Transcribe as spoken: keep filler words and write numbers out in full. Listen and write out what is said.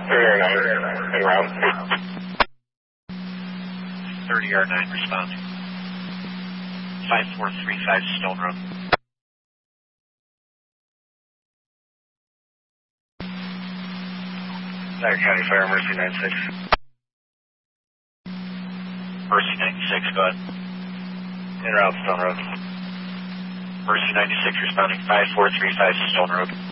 En route. thirty R nine responding. five four three five Stone Road. Dagger County Fire, Mercy ninety-six. Mercy ninety-six, go ahead. En route, Stone Road. Mercy ninety-six responding five four three five Stone Road.